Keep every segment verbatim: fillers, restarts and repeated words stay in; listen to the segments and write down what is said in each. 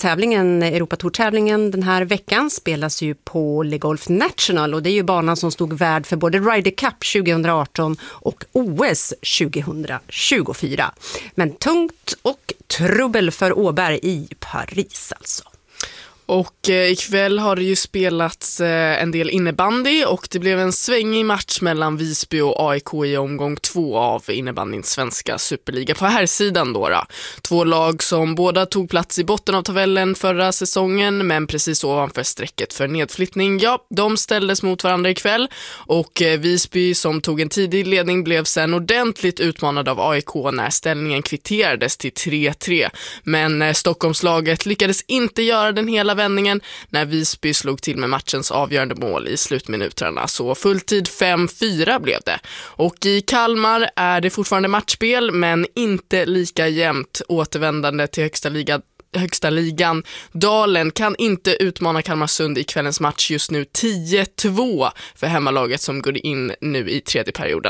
tävlingen, Europatour-tävlingen den här veckan spelas ju på Le Golf National och det är ju banan som stod värd för både Ryder Cup tjugo arton och O S tjugo tjugofyra. Men tungt och trubbel för Åberg i Paris alltså. Och eh, ikväll har det ju spelats eh, en del innebandy och det blev en svängig match mellan Visby och A I K i omgång två av innebandyns svenska superliga på här sidan då, då. Två lag som båda tog plats i botten av tabellen förra säsongen men precis ovanför strecket för nedflyttning. Ja, de ställdes mot varandra ikväll och eh, Visby som tog en tidig ledning blev sen ordentligt utmanad av A I K när ställningen kvitterades till tre tre. Men eh, Stockholmslaget lyckades inte göra den hela vändningen när Visby slog till med matchens avgörande mål i slutminuterna. Så fulltid fem fyra blev det. Och i Kalmar är det fortfarande matchspel men inte lika jämnt. Återvändande till högsta ligan högsta ligan. Dalen kan inte utmana Kalmarsund i kvällens match just nu tio två för hemmalaget som går in nu i tredje perioden.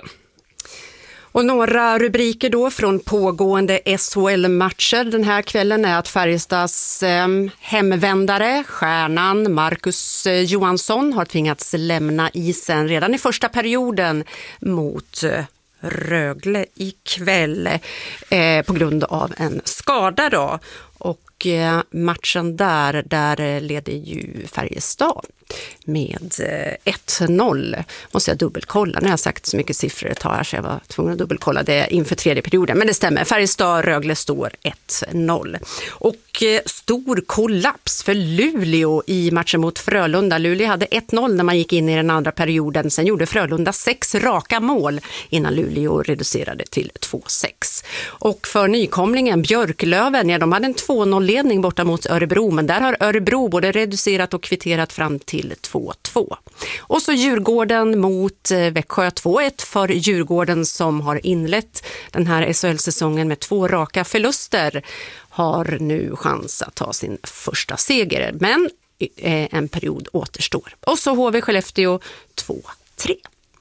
Och några rubriker då från pågående S H L-matcher den här kvällen är att Färjestads eh, hemvändare, stjärnan Marcus eh, Johansson har tvingats lämna isen redan i första perioden mot eh, Rögle ikväll eh, på grund av en skada då. Och eh, matchen där, där leder ju Färjestad med ett noll. Måste jag dubbelkolla. Nu har jag sagt så mycket siffror ett tag här så jag var tvungen att dubbelkolla det inför tredje perioden. Men det stämmer. Färjestad-Rögle står ett noll. Och eh, stor kollaps för Luleå i matchen mot Frölunda. Luleå hade ett noll när man gick in i den andra perioden. Sen gjorde Frölunda sex raka mål innan Luleå reducerade till två sex. Och för nykomlingen Björklöven, ja, de hade en två noll-ledning borta mot Örebro. Men där har Örebro både reducerat och kvitterat fram till två två. Och så Djurgården mot Växjö två ett för Djurgården som har inlett den här S H L-säsongen med två raka förluster har nu chans att ta sin första seger. Men en period återstår. Och så H V Skellefteå två tre.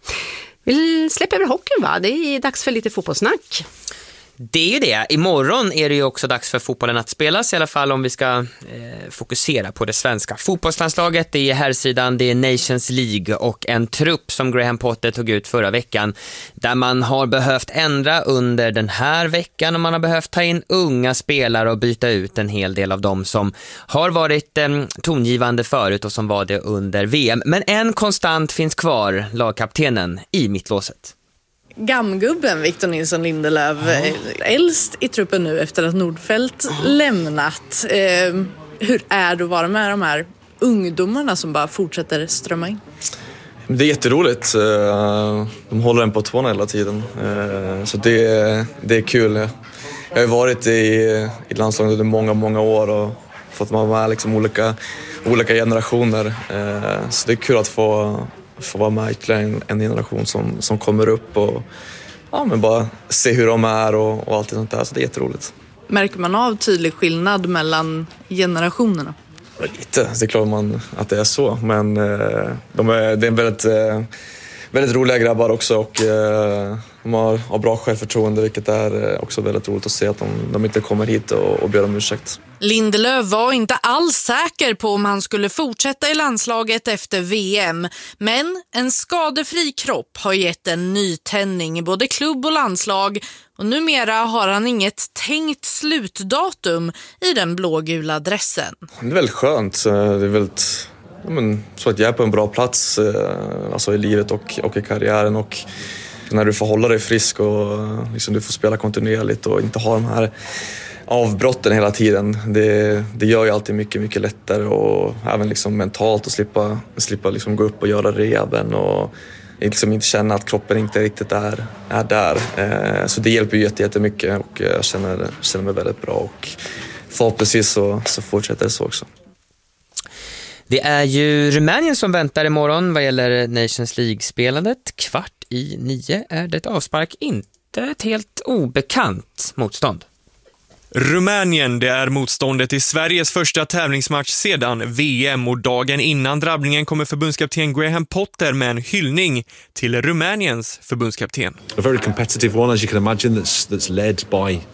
Vi släpper över hockeyn va? Det är dags för lite fotbollssnack. Det är ju det. Imorgon är det ju också dags för fotbollen att spelas, i alla fall om vi ska eh, fokusera på det svenska fotbollslandslaget. Det är herrsidan, det är Nations League och en trupp som Graham Potter tog ut förra veckan där man har behövt ändra under den här veckan och man har behövt ta in unga spelare och byta ut en hel del av dem som har varit eh, tongivande förut och som var det under V M. Men en konstant finns kvar, lagkaptenen i mittlåset. Gamgubben Victor Nilsson Lindelöf, oh. äldst i truppen nu efter att Nordfeldt oh. lämnat. Eh, hur är det att vara med de här ungdomarna som bara fortsätter strömma in? Det är jätteroligt. De håller en på tårna hela tiden. Så det är, det är kul. Jag har varit i, i landslaget under många, många år och fått vara med liksom olika, olika generationer. Så det är kul att få... få vara med ytterligare en, en generation som, som kommer upp och ja, men bara se hur de är och, och allt sånt där. Så det är jätteroligt. Märker man av tydlig skillnad mellan generationerna? Lite, det är klart man att det är så. Men eh, de är, det är väldigt, eh, väldigt roliga grabbar också och eh, de har, har bra självförtroende, vilket är också väldigt roligt att se att de, de inte kommer hit och, och ber om ursäkt. Lindelöf var inte alls säker på om han skulle fortsätta i landslaget efter V M. Men en skadefri kropp har gett en nytändning i både klubb och landslag. Och numera har han inget tänkt slutdatum i den blågula dressen. Det är väldigt skönt. Det är väldigt, ja, men, så att jag är på en bra plats alltså i livet och, och i karriären. Och när du får hålla dig frisk och liksom, du får spela kontinuerligt och inte ha de här avbrotten hela tiden. Det, det gör ju alltid mycket, mycket lättare och även liksom mentalt att slippa, slippa liksom gå upp och göra rehaben och liksom inte känna att kroppen inte riktigt är, är där. Eh, så det hjälper ju jättemycket och jag känner, känner mig väldigt bra och förhoppningsvis så, så fortsätter det så också. Det är ju Rumänien som väntar imorgon vad gäller Nations League-spelandet. Kvart i nio är det ett avspark, inte ett helt obekant motstånd. Rumänien, det är motståndet i Sveriges första tävlingsmatch sedan V M och dagen innan drabbningen kommer förbundskapten Graham Potter med en hyllning till Rumäniens förbundskapten. A very competitive one, as you can imagine, that's, that's led by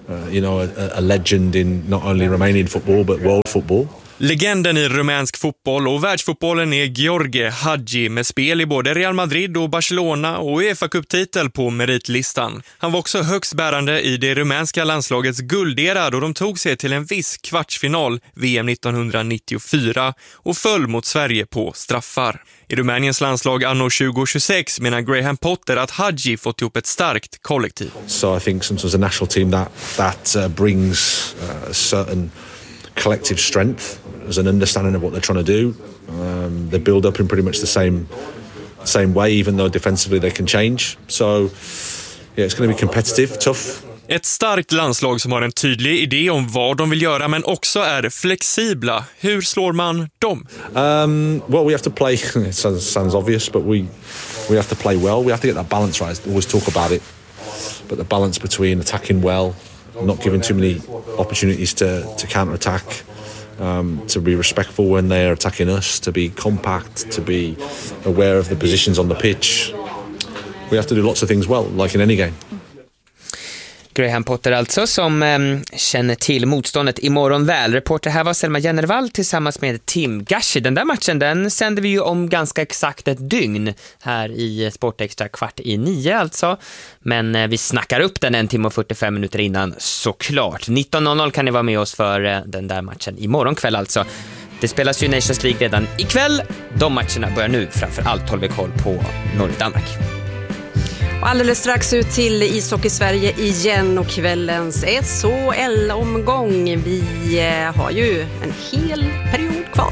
uh, you know, a, a legend in not only Romanian football but world football. Legenden i rumänsk fotboll och världsfotbollen är Gheorghe Hagi med spel i både Real Madrid och Barcelona och UEFA-cuptitel på meritlistan. Han var också högst bärande i det rumänska landslagets guldera då de tog sig till en viss kvartsfinal V M nittonhundranittiofyra och föll mot Sverige på straffar. I Rumäniens landslag anno tjugo tjugosex menar Graham Potter att Hagi fått ihop ett starkt kollektiv. So I think sometimes a national team that, that uh, brings uh, certain collective strength as an understanding of what they're trying to do. Um, they build up in pretty much the same same way, even though defensively they can change. So yeah, it's going to be competitive, tough. Ett starkt landslag som har en tydlig idé om vad de vill göra men också är flexibla. Hur slår man dem? Um, well, we have to play, it sounds, sounds obvious, but we, we have to play well. We have to get that balance right. I always talk about it. But the balance between attacking well, not giving too many opportunities to, to counter-attack, um, to be respectful when they're attacking us, to be compact, to be aware of the positions on the pitch. We have to do lots of things well, like in any game. Graham Potter alltså, som eh, känner till motståndet imorgon väl. Reporter här var Selma Jennervall tillsammans med Tim Gashi. Den där matchen, den sänder vi ju om ganska exakt ett dygn här i Sportextra kvart i nio alltså. Men eh, vi snackar upp den en timme och fyrtiofem minuter innan såklart. nitton noll noll kan ni vara med oss för eh, den där matchen imorgon kväll alltså. Det spelas ju Nations League redan ikväll. De matcherna börjar nu, framför allt håller vi koll på Norge-Danmark. Och alldeles strax ut till Ishockey Sverige igen och kvällens S H L-omgång. Vi har ju en hel period kvar.